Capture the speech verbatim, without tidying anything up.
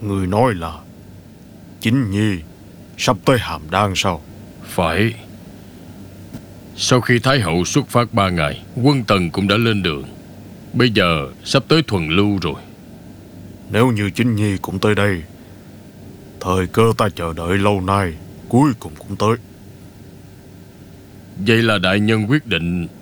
Người nói là Chính Nhi sắp tới Hàm Đan sao? Phải. Sau khi Thái hậu xuất phát ba ngày, quân Tần cũng đã lên đường. Bây giờ sắp tới Thuần Lưu rồi. Nếu như Chính Nhi cũng tới đây, thời cơ ta chờ đợi lâu nay cuối cùng cũng tới. Vậy là đại nhân quyết định